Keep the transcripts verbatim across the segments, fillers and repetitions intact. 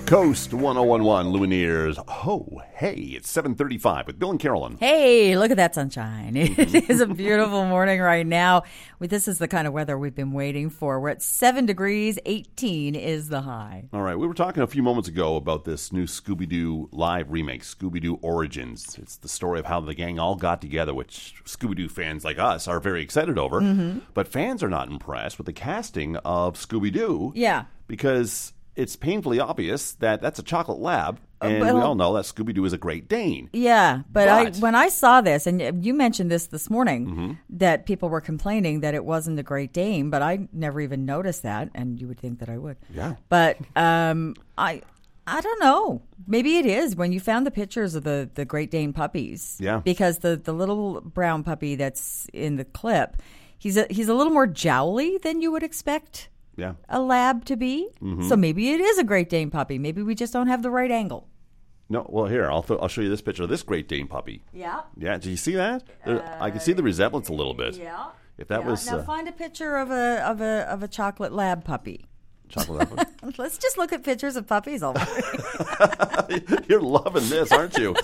Coast one oh one one, Lumineers. Oh, hey, it's seven thirty-five with Bill and Carolyn. Hey, look at that sunshine. It is a beautiful morning right now. This is the kind of weather we've been waiting for. We're at seven degrees, eighteen is the high. All right, we were talking a few moments ago about this new Scooby-Doo live remake, Scooby-Doo Origins. It's the story of how the gang all got together, which Scooby-Doo fans like us are very excited over. Mm-hmm. But fans are not impressed with the casting of Scooby-Doo. Yeah. Because it's painfully obvious that that's a chocolate lab, and well, we all know that Scooby-Doo is a Great Dane. Yeah, but, but I when I saw this, and you mentioned this this morning, mm-hmm. that people were complaining that it wasn't a Great Dane, but I never even noticed that, and you would think that I would. Yeah. But um, I I don't know. Maybe it is when you found the pictures of the, the Great Dane puppies. Yeah. Because the, the little brown puppy that's in the clip, he's a, he's a little more jowly than you would expect. Yeah. A lab to be. Mm-hmm. So maybe it is a Great Dane puppy. Maybe we just don't have the right angle. No, well, here, I'll th- I'll show you this picture of this Great Dane puppy. Yeah. Yeah, do you see that? There, uh, I can see the resemblance a little bit. Yeah. If that yeah. was Now uh, find a picture of a of a of a chocolate lab puppy. Chocolate lab puppy. Let's just look at pictures of puppies all day. You're loving this, aren't you?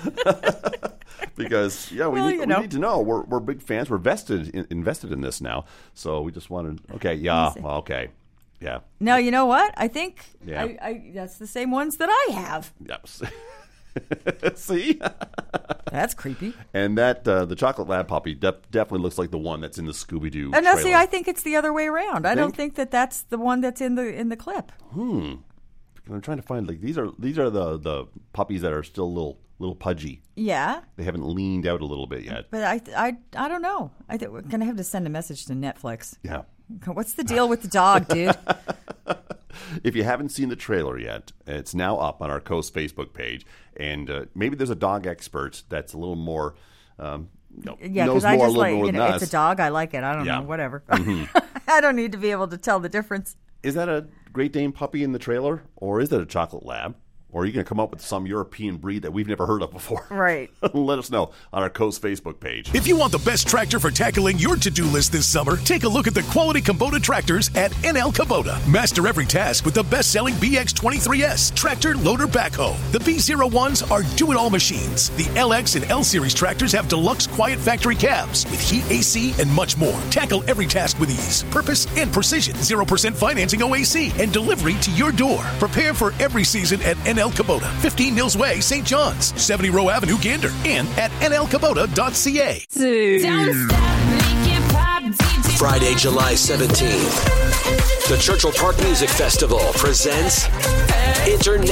Because yeah, we, well, need, you know. we need to know. We're we're big fans. We're vested in, invested in this now. So we just wanted. Okay, yeah, well, okay. Yeah. No, you know what? I think yeah. I, I, that's the same ones that I have. Yep. See? That's creepy. And that uh, the chocolate lab puppy de- definitely looks like the one that's in the Scooby-Doo And now, trailer. see, I think it's the other way around. I think? don't think that that's the one that's in the in the clip. Hmm. I'm trying to find like these are these are the, the puppies that are still a little little pudgy. Yeah. They haven't leaned out a little bit yet. But I I I don't know. I think we're gonna have to send a message to Netflix. Yeah. What's the deal with the dog, dude? If you haven't seen the trailer yet, it's now up on our Coast Facebook page, and uh, maybe there's a dog expert that's a little more, um, you know, yeah, knows I more just a little like more you than know, us. it's a dog. I like it. I don't Yeah. know, whatever. Mm-hmm. I don't need to be able to tell the difference. Is that a Great Dane puppy in the trailer, or is it a chocolate lab? Or are you going to come up with some European breed that we've never heard of before? Right. Let us know on our Coast Facebook page. If you want the best tractor for tackling your to-do list this summer, take a look at the quality Kubota tractors at N L Kubota. Master every task with the best-selling B X twenty-three S tractor loader backhoe. The B zero ones are do-it-all machines. The L X and L Series tractors have deluxe quiet factory cabs with heat, A C, and much more. Tackle every task with ease, purpose, and precision. zero percent financing O A C and delivery to your door. Prepare for every season at N L Kubota, fifteen Mills Way, Saint John's, seventy Row Avenue, Gander, and at N L Kubota dot C A. Friday, July seventeenth, the Churchill Park Music Festival presents Internet.